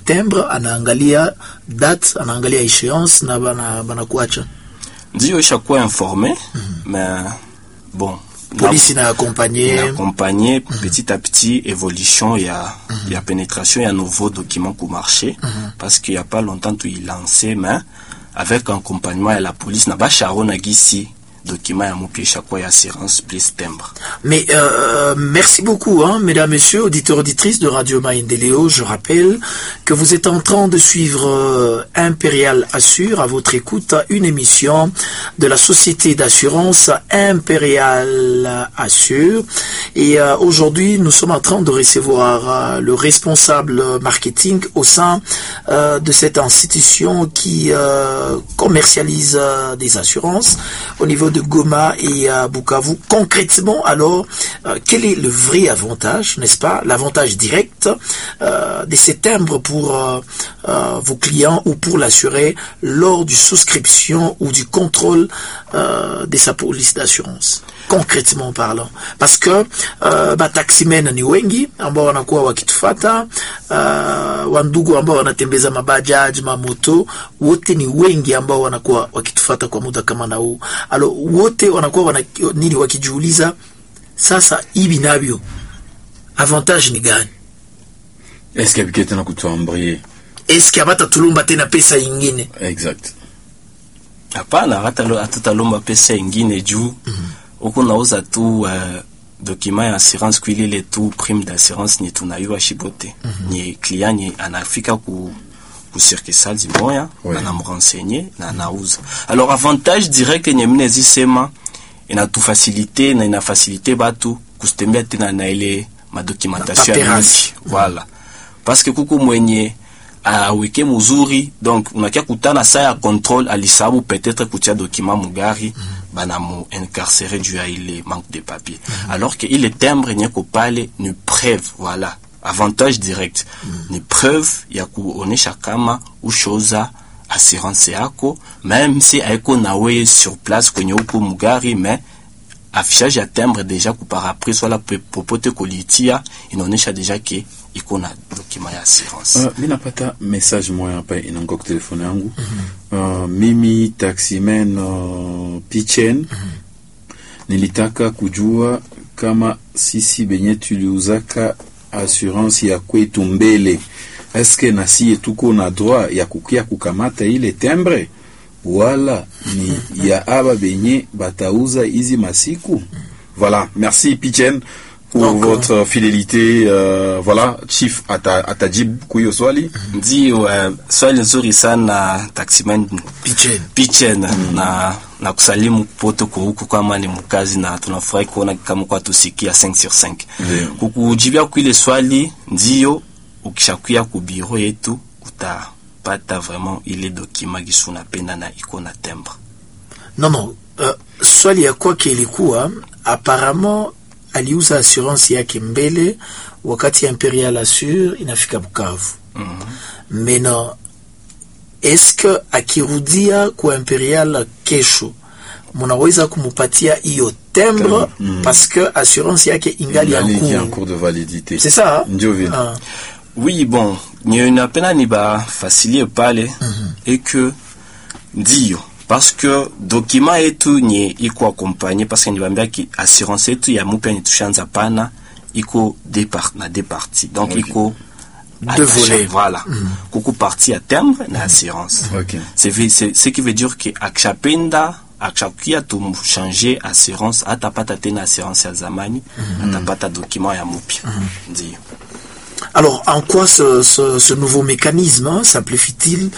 timbre anaangalia date, anaangalia échéance na bana kuacha. Ndio ishakuwa informé, mais bon, police na accompagner petit à petit évolution ya pénétration ya nouveaux documents pour marché, parce qu'il y a pas longtemps tout il lancé, mais avec accompagnement de la police na ba Sharon Agisi document ya mupesha kwa assurance plus timbre. Mais merci beaucoup, mesdames, messieurs, auditeurs, auditrices de Radio Maendeleo. Je rappelle que vous êtes en train de suivre Impérial Assure, à votre écoute, une émission de la société d'assurance Impérial Assure. Et aujourd'hui, nous sommes en train de recevoir le responsable marketing au sein de cette institution qui commercialise des assurances au niveau de Goma et à Bukavu. Concrètement, alors, quel est le vrai avantage, n'est-ce pas, l'avantage direct de ces timbres pour vos clients ou pour l'assuré lors du souscription ou du contrôle de sa police d'assurance, concrètement parlant? Parce que taximen ni wengi ambao wanakuwa wakitufata, wandugu ambao wanatembeza mabajaji, mamoto, wote ni wengi ambao wanakuwa wakitufata kwa muda kama na huu. Alors wote wanakuwa nini wakijiuliza, sasa hivi navyo avantage ni gani? Est-ce qu'il y a tena kutuambrie? Est-ce qu'il y a bata tulumba tena pesa ingine? Exact. Hapana, hata talumba pesa ingine juu uko nauza tu document ya assurance kwili ile tu prime d'assurance ni tunayua shibote. Ni client ni anafika ku circuit moya na mrenseigner na nauza. Alors avantage direct que nyemnezi sema ina tu faciliter na ina faciliter batu kustembea tena na ile madocumentation ya voilà. Parce que kuku mwenye weke muzuri, donc unakia kutana saa ya contrôle alisabu peut-être kutia document mugari bana mu incarcéré dû à ile manque de papier. Alors que il est timbre nyeko pale ni preuve, voilà. Avantage direct ni preuve ya kuonesha kama ushoza assurance yako, même si haiko nawe sur place kwenye uko mugari, mais affichage ya timbre déjà kuparapres wala popote kolitia inaonesha déjà ke iko na document ya assurance. Mimi napata message moja hapa inango kwa telefoni yangu. Mimi taximan Pichen nilitaka kujua kama sisi benye tuliuzaka assurance ya kwetu mbele, eske nasi tuko na droit ya kukia kukamata ile timbre wala ni ya aba benye batauza hizi masiku? Voilà, merci Pichen pour votre fidélité. Voilà, chief atajib kuyo swali. Ndio swali nzuri sana taximan Pichen na kusalimu pote kwa huku kama ni mkazi, na tunafurahi kuona kama kwa tusikia 5 sur 5. Kukujibia kwa ile swali, ndio ukishakuya ku bureau yetu utapata vraiment ile document gisu napenda na iko na timbre. Non, swali ya kwa kilikuwa apparemment aliuza assurance yake mbele wakati Impérial Assure inafika Bukavu. Mais non, est-ce que akirudia kwa Impérial kesho munaweza kumupatia hiyo timbre parce que assurance yake ingali en cours de validité? C'est ça? Ndio vile. Oui, bon, ni napenda ni ba facilier pale et que ndio parce que document yetu ni iko accompagné, parce que nibambia ki assurance yetu ya mupe ni tushanza pana iko deux parties, donc iko deux volets, voilà. Kuku partie à timbre na assurance. C'est ce qui veut dire que akshapenda akshakia tu changer assurance atapata tena assurance ya zamani, atapata document ya mupe. Ndio. Alors, en quoi ce nouveau mécanisme simplifie-t-il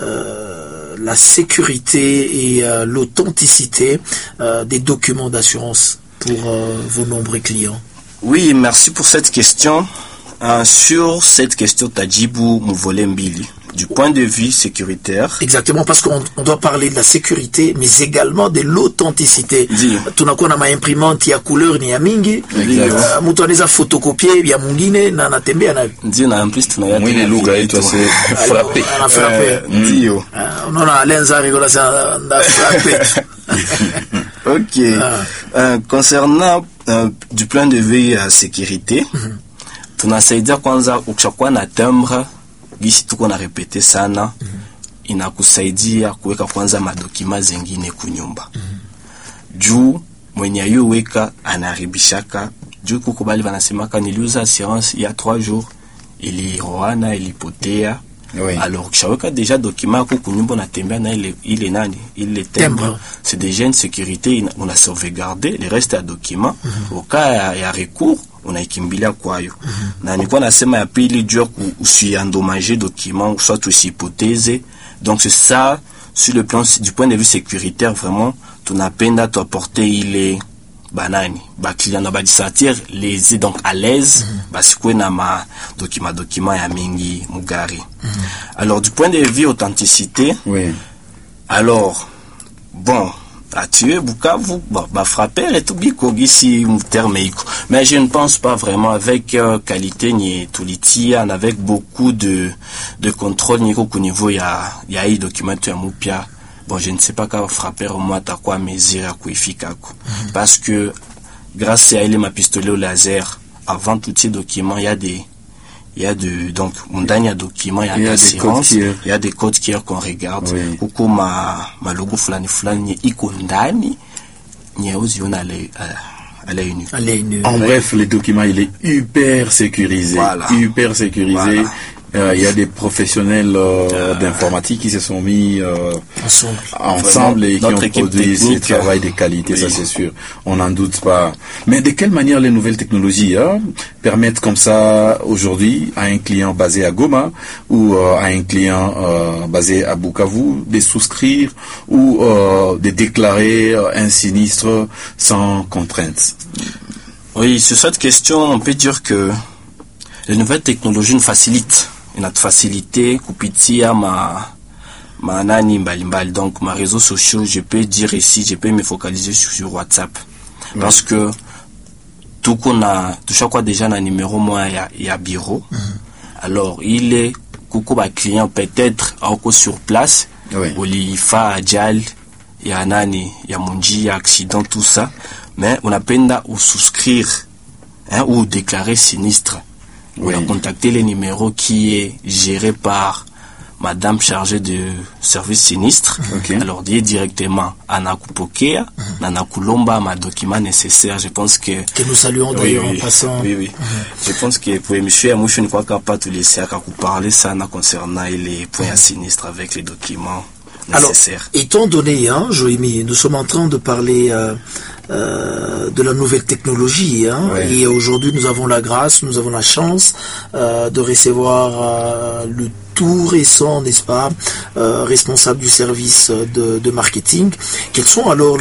la sécurité et l'authenticité des documents d'assurance pour vos nombreux clients? Oui, merci pour cette question. Sur cette question, Tajibu Mouvolembili, du point de vue sécuritaire. Exactement, parce qu'on doit parler de la sécurité, mais également de l'authenticité. Tunakuwa na imprimante ya couleur ni ya mingi, mtu anaweza photocopie ya mwingine na anatembea nayo. Ndio, na en plus tunaya mwile lugha yetu ase frappé. Ndio. Unaona Alenza rigola sana na frappé. OK. Concernant du point de vue sécurité, tunasaidia kwanza ukishakuwa na timbre gisi tuko na repete sana, inakusaidia kuweka kwanza madokima zengine kunyumba. Juu mwenye yuweka anaribishaka, juu kukubali wanasemaka niliuza assurance ya 3 jours iliroana ilipotea. Oui. Alors kishaweka déjà document yako kunyumba natembea na ile timbre, c'est déjà une sécurité, on a sauvegardé le reste ya document. Au cas ya recours unaikimbilia kwayo. Na nilikuwa nasema ya pili juu usiendommager document soit usipoteze. Donc c'est ça, sur le plan du point de vue sécuritaire, vraiment tunapenda tu apporter ile banani ba client na ba disatir les donc à l'aise parce que na ma document ya mingi mugari. Alors du point de vue authenticité, oui. Alors bon, à tuer Bukavu, bah frapper et tout biko ici un terme iko. Mais je ne pense pas vraiment avec qualité ni tulitia avec beaucoup de contrôle ni au niveau ya i document ya mupia. Bon, je ne sais pas quand frapper au moins à quoi mesure à quoi efficace. Parce que grâce à ma pistolet au laser, avant tous ces documents, il y a donc mon dernier document, il y a d'assurance, il y a des codes qu'on regarde. Ou ma logo flani ikondani, ni aussi on en bref, le document il est hyper sécurisé, voilà. Hyper sécurisé. Voilà. Il y a des professionnels d'informatique qui se sont mis ensemble et qui ont produit ce travail de qualité, oui. Ça c'est sûr, on n'en doute pas. Mais de quelle manière les nouvelles technologies permettent comme ça aujourd'hui à un client basé à Goma ou à un client basé à Bukavu de souscrire ou de déclarer un sinistre sans contrainte? Oui, sur cette question, on peut dire que les nouvelles technologies nous facilitent. Notre facilité kupitia nani mbalimbali, donc ma réseaux sociaux, je peux dire ici, je peux me focaliser sur WhatsApp, parce que tout qu'on a touché quoi déjà na numéro moi ya bureau. Alors il est coucou ba client peut-être encore sur place, olifa ajal ya nani ya munji ya accident tout ça, mais on appenda ou souscrire ou déclarer sinistre. On a contacté le numéro qui est géré par madame chargée de service sinistre. Alors dit directement à Nakupokea, Nanakulomba ma document nécessaire. Je pense que nous saluons d'ailleurs en passant. Oui. Je pense que pour monsieur Amouche ne crois pas tous les sacs à parler ça concernant les points à sinistre avec les documents nécessaires. Alors, étant donné, Joëmi, nous sommes en train de parler de la nouvelle technologie, et aujourd'hui nous avons la grâce, nous avons la chance de recevoir le tout récent, n'est-ce pas, responsable du service de marketing. Quelles sont alors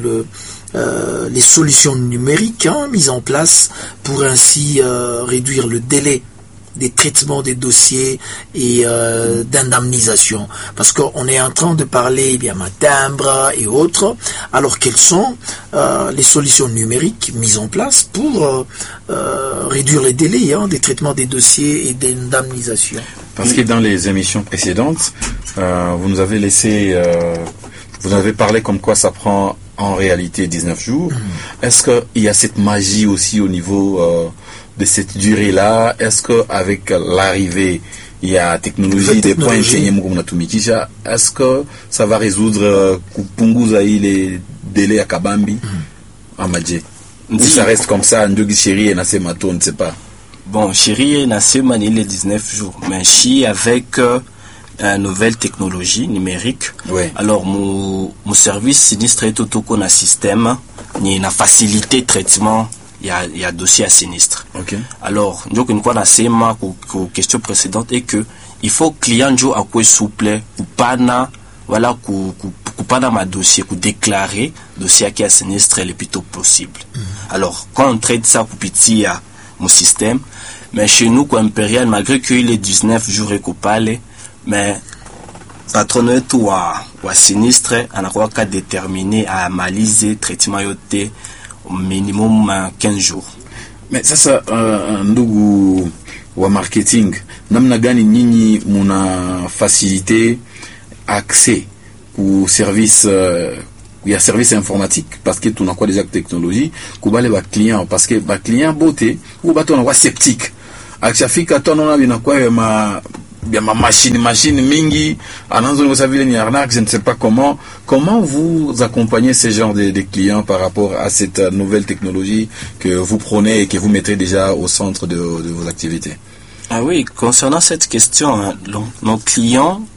les solutions numériques mises en place pour ainsi réduire le délai des traitements des dossiers et d'indemnisation, parce qu'on est en train de parler bien timbre et autres. Alors quelles sont les solutions numériques mises en place pour réduire les délais des traitements des dossiers et d'indemnisation? Parce que dans les émissions précédentes, vous nous avez laissé, vous avez parlé comme quoi ça prend en réalité 19 jours. Est-ce qu'il y a cette magie aussi au niveau de cette durée-là? Est-ce que avec l'arrivée, il y a technologie des points est-ce que ça va résoudre les délais à Kabambi en Madjé? Ou ça reste comme ça, Ndiogi Chéri et Nasemato, on ne sait pas. Bon, Chéri et Nasema, il est 19 jours. Mais si avec une nouvelle technologie numérique, alors mon service sinistre est tout qu'on a système, il y a une facilité de traitement. Il y a dossier à sinistre. Alors, nous avons nasema ko question précédente et que il faut client jo à quoi souple ou pana voilà ku pana ma dossier ku déclarer dossier qui a sinistre le plus tôt possible. Alors, quand on traite ça ku petit à mon système, mais chez nous quoi impérial malgré qu'il est 19 jours et qu'on parle, mais patronne tout à sinistre on a quoi qu'à déterminer à analyser traitement yoté minimum 15 jours. Mais sasa ndugu wa marketing, namna gani nyinyi muna faciliter accès au service ya service informatique, parce que tunakuwa déjà technologie kubale ba client, parce que ba client bote ou ba tunakuwa sceptique akishafika tunaona binakuwa bien ma machine mingi anaanza ngosa vile ni arnaque, je ne sais pas comment vous accompagnez ces genres de clients par rapport à cette nouvelle technologie que vous prenez et que vous mettez déjà au centre de vos activités. Ah oui, concernant cette question, nos clients